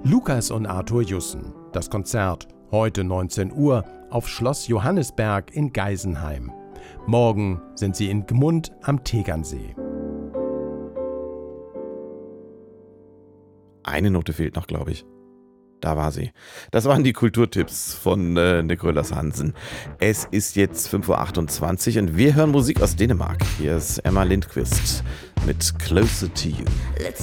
Lukas und Arthur Jussen. Das Konzert heute 19 Uhr auf Schloss Johannisberg in Geisenheim. Morgen sind sie in Gmund am Tegernsee. Eine Note fehlt noch, glaube ich. Da war sie. Das waren die Kulturtipps von Nicolas Hansen. Es ist jetzt 5:28 Uhr und wir hören Musik aus Dänemark. Hier ist Emma Lindqvist mit Closer to You. Let's